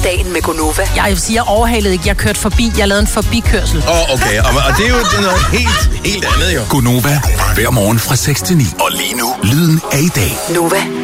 Dagen med Gonova. Jeg vil sige, jeg overhalede ikke. Jeg kørte forbi. Jeg lavede en forbikørsel. Okay. Og det er jo noget helt andet, jo. Gonova, hver morgen fra 6 til 9. Og lige nu, lyden af i dag. Nova.